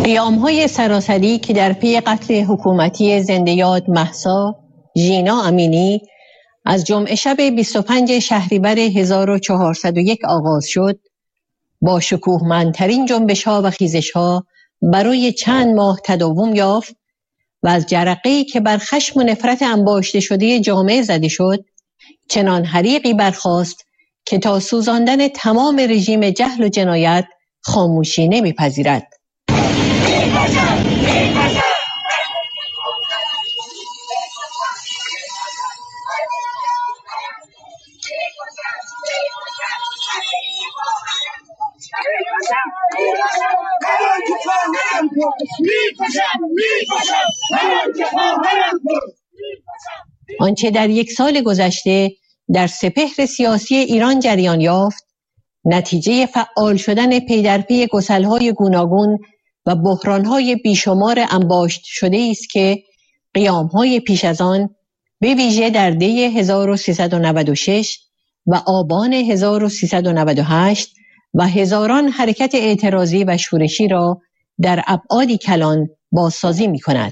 قیام‌های سراسری که در پی قتل حکومتی زنده‌یاد مهسا ژینا امینی از جمعه شب 25 شهریور 1401 آغاز شد، با شکوهمندترین جنبش‌ها و خیزش‌ها برای چند ماه تداوم یافت و از جرقه‌ای که بر خشم و نفرت انباشته شده جامعه زده شد، چنان حریقی برخاست که تا سوزاندن تمام رژیم جهل و جنایت خاموشی نمی‌پذیرد. آنچه در یک سال گذشته در سپهر سیاسی ایران جریان یافت، نتیجه فعال شدن پی در پی گسل‌های گوناگون و بحران‌های بیشمار انباشت شده است که قیام‌های پیش از آن به ویژه در دی 1396 و آبان 1398 و هزاران حرکت اعتراضی و شورشی را در ابعادی کلان بازسازی می‌کند.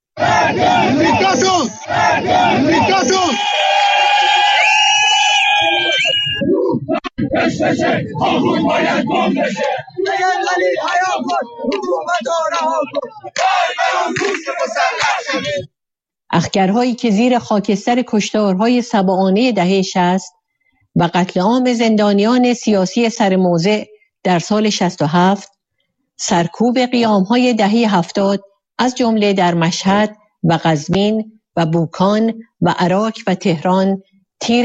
اخگرهایی که زیر خاکستر کشتارهای سبعانه دهه 60 و قتل عام زندانیان سیاسی سرموضع در سال 67 سرکوب قیام‌های دهه 70 از جمله در مشهد و قزوین و بوکان و عراق و تهران تیر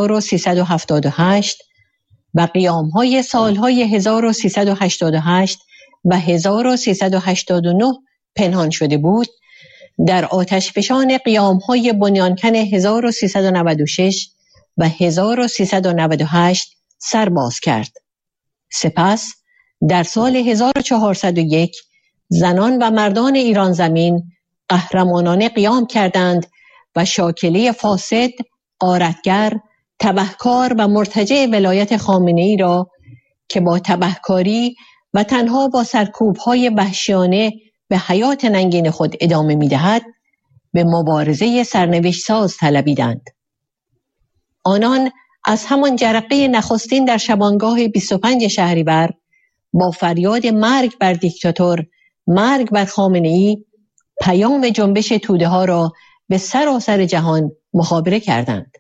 1378 و قیام‌های سالهای 1388 و 1389 پنهان شده بود، در آتشفشان قیام‌های بنیانکن 1396 و 1398 سر باز کرد. سپس در سال 1401 زنان و مردان ایران زمین قهرمانانه قیام کردند و شاکله فاسد، غارتگر، تبهکار و مرتجع ولایت خامنه‌ای را که با تبهکاری و تنها با سرکوب‌های وحشیانه به حیات ننگین خود ادامه می‌دهد، به مبارزه سرنوشت ساز طلبیدند. آنان از همان جرقه نخستین در شبانگاه 25 شهریور با فریاد مرگ بر دیکتاتور، مرگ بر خامنه‌ای، پیام جنبش توده ها را به سراسر جهان مخابره کردند.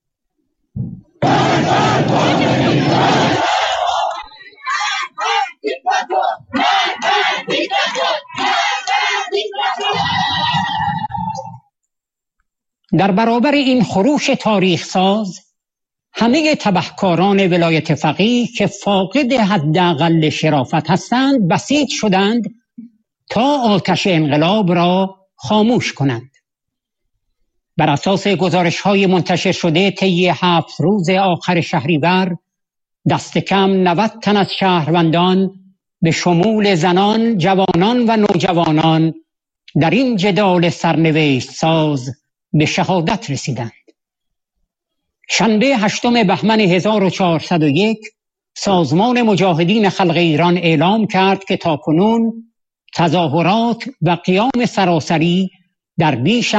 در برابر این خروش تاریخ ساز، همه تبهکاران ولایت فقیه که فاقد حداقل شرافت هستند بسیج شدند تا آتش انقلاب را خاموش کنند. بر اساس گزارش‌های منتشر شده طی 7 روز آخر شهریور، دست کم 90 تن از شهروندان به شمول زنان، جوانان و نوجوانان در این جدال سرنوشت ساز به شهادت رسیدند. شنبه 8 بهمن 1401 سازمان مجاهدین خلق ایران اعلام کرد که تاکنون تظاهرات و قیام سراسری در بیش